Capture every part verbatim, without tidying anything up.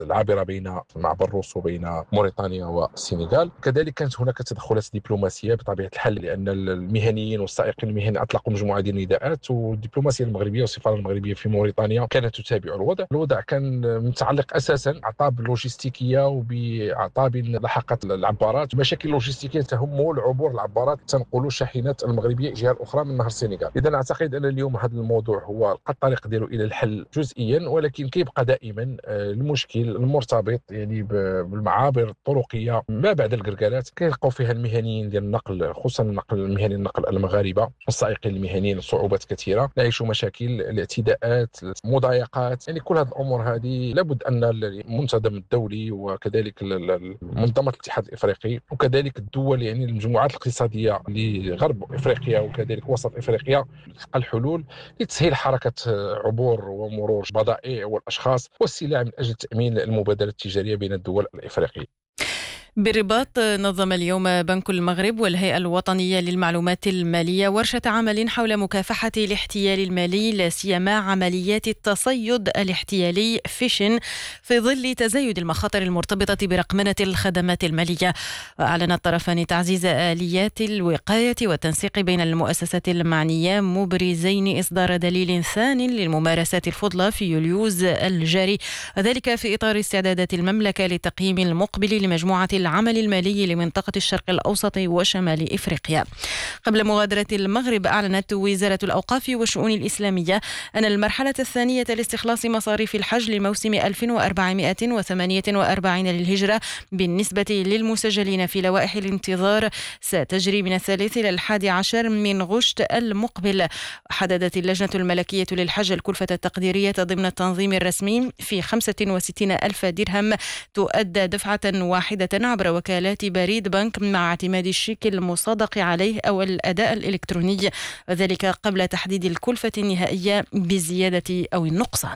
العابرة بين معبر الروسو بين موريتانيا والسنغال. كذلك كانت هناك تدخلات دبلوماسية بطبيعة الحال، لأن المهنيين والسائقين المهنيين أطلقوا مجموعة ديال النداءات، والدبلوماسية المغربية والسفارة المغربية في موريتانيا كانت تتابع الوضع. الوضع كان متعلق أساسا أعطاب لوجستيكية وبأعطاب لحقت العبارات، مشاكل لوجستيكية تهم العبور العبارات تنقل الشاحنات المغربية الجهة الأخرى من نهر السنغال. إذا أعتقد أن اليوم هذا الموضوع هو لقى الطريق ديالو إلى الحل جزئيا، ولكن كيبقى دائما المشكل المرتبط يعني بالمعابر الطرقية ما بعد القرقالات كيلقاو فيها المهنيين ديال النقل، خصوصا النقل المهني النقل المغاربة والسائقين المهنيين صعوبات كثيرة، نعيشوا مشاكل الاعتداءات المضايقات. يعني كل هذه الأمور هذه لابد أن المنتدى الدولي وكذلك منظمة الاتحاد الإفريقي وكذلك الدول، يعني المجموعات الاقتصادية لغرب إفريقيا وكذلك وسط إفريقيا، تلقى الحلول لتسهيل حركة عبور ومرور البضائع والأشخاص والسلع من أجل تأمين المبادلة التجارية بين الدول الإفريقية. بالرباط نظم اليوم بنك المغرب والهيئة الوطنية للمعلومات المالية ورشة عمل حول مكافحة الاحتيال المالي، لا سيما عمليات التصيد الاحتيالي فيشن في ظل تزايد المخاطر المرتبطة برقمنة الخدمات المالية. أعلن الطرفان تعزيز آليات الوقاية والتنسيق بين المؤسسات المعنية، مبرزين إصدار دليل ثان للممارسات الفضلى في يوليوز الجاري، ذلك في إطار استعدادات المملكة للتقييم المقبل لمجموعة العمل المالي لمنطقة الشرق الأوسط وشمال إفريقيا. قبل مغادرة المغرب، أعلنت وزارة الأوقاف والشؤون الإسلامية أن المرحلة الثانية لاستخلاص مصاريف الحج لموسم ألف وأربعمائة وثمانية وأربعين للهجرة بالنسبة للمسجلين في لوائح الانتظار ستجري من الثالث إلى الحادي عشر من غشت المقبل. حددت اللجنة الملكية للحج الكلفة التقديرية ضمن التنظيم الرسمي في خمسة وستين ألف درهم تؤدى دفعة واحدة عبر وكالات بريد بنك مع اعتماد الشيك المصادق عليه أو الأداء الإلكتروني، وذلك قبل تحديد الكلفة النهائية بالزيادة أو النقصان.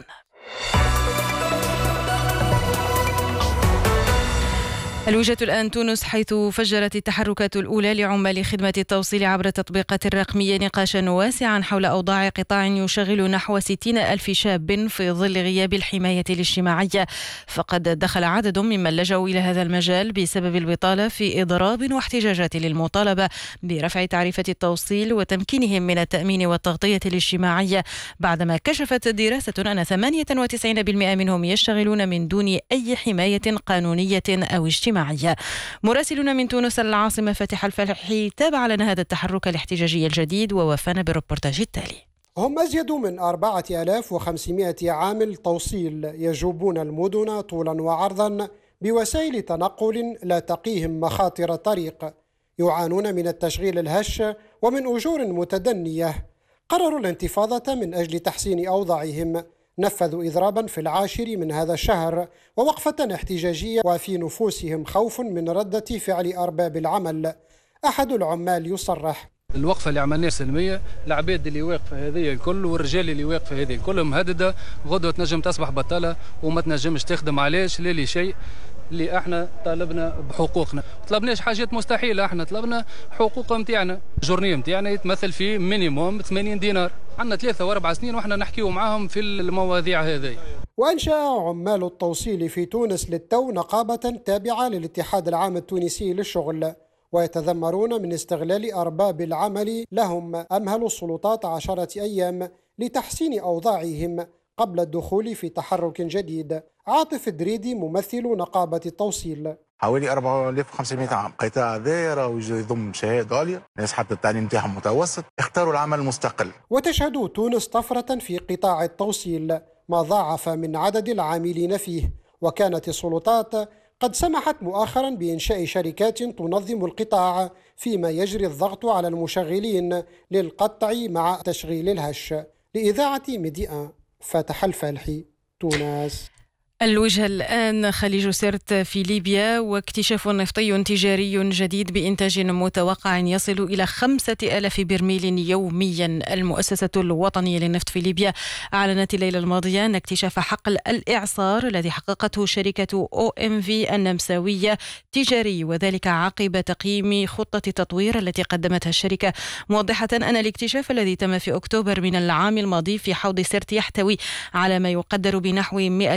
الوجهة الآن تونس، حيث فجرت التحركات الأولى لعمال خدمة التوصيل عبر التطبيقات الرقمية نقاشا واسعا حول أوضاع قطاع يشغل نحو ستين ألف شاب في ظل غياب الحماية الاجتماعية. فقد دخل عدد ممن لجأوا إلى هذا المجال بسبب البطالة في إضراب واحتجاجات للمطالبة برفع تعرفة التوصيل وتمكينهم من التأمين والتغطية الاجتماعية، بعدما كشفت دراسة أن ثمانية وتسعين بالمئة منهم يشتغلون من دون أي حماية قانونية أو اجتماعية. مراسلنا من تونس العاصمة فتح الفلحي تابع لنا هذا التحرك الاحتجاجي الجديد ووفانا بالربورتاج التالي. هم أزيد من أربعة آلاف وخمسمائة عامل توصيل يجوبون المدن طولا وعرضا بوسائل تنقل لا تقيهم مخاطر الطريق، يعانون من التشغيل الهش ومن أجور متدنية. قرروا الانتفاضة من أجل تحسين أوضاعهم، نفذوا إضرابا في العاشر من هذا الشهر ووقفة احتجاجية، وفي نفوسهم خوف من ردة فعل أرباب العمل. أحد العمال يصرح: الوقفة اللي عملناها سلمية، العباد اللي واقفة هذه الكل والرجال اللي واقفة هذه الكل مهددة، غدوة تنجم تصبح بطلة وما تنجمش تخدم. علاش؟ للي شيء اللي احنا طالبنا بحقوقنا، طلبناش حاجات مستحيلة، احنا طلبنا حقوق متاعنا. الجورنية متاعنا يتمثل في مينيموم ثمانين دينار، عندنا ثلاثة واربع سنين واحنا نحكيو معاهم في المواضيع هذه. وأنشأ عمال التوصيل في تونس للتو نقابة تابعة للاتحاد العام التونسي للشغل، ويتذمرون من استغلال أرباب العمل لهم. أمهلوا السلطات عشرة أيام لتحسين أوضاعهم قبل الدخول في تحرك جديد. عاطف الدريدي ممثل نقابة التوصيل: حوالي أربعة آلاف وخمسمائة عام، قطاع ذائرة يضم شهادة عالية، ناس حتى التعليم نتاعهم متوسط، اختاروا العمل المستقل. وتشهد تونس طفرة في قطاع التوصيل ما ضاعف من عدد العاملين فيه، وكانت السلطات قد سمحت مؤخرا بإنشاء شركات تنظم القطاع، فيما يجري الضغط على المشغلين للقطع مع تشغيل الهش. لإذاعة ميديا فتح الفالحي، تونس. الوجهة الآن خليج سرت في ليبيا، واكتشاف نفطي تجاري جديد بإنتاج متوقع يصل إلى خمسة آلاف برميل يوميا. المؤسسة الوطنية للنفط في ليبيا أعلنت الليلة الماضية أن اكتشاف حقل الإعصار الذي حققته شركة أو إم في النمساوية تجاري، وذلك عقب تقييم خطة التطوير التي قدمتها الشركة، موضحة أن الاكتشاف الذي تم في أكتوبر من العام الماضي في حوض سرت يحتوي على ما يقدر بنحو مئة وخمسة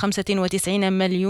خمسة وتسعين مليون